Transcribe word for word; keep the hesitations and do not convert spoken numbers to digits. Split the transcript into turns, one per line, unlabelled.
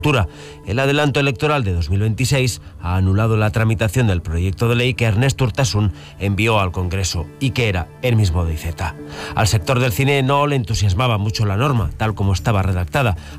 El adelanto electoral de dos mil veintiséis ha anulado la tramitación del proyecto de ley que Ernest Urtasun envió al Congreso y que era el mismo de I Z. Al sector del cine no le entusiasmaba mucho la norma, tal como estaba redactada,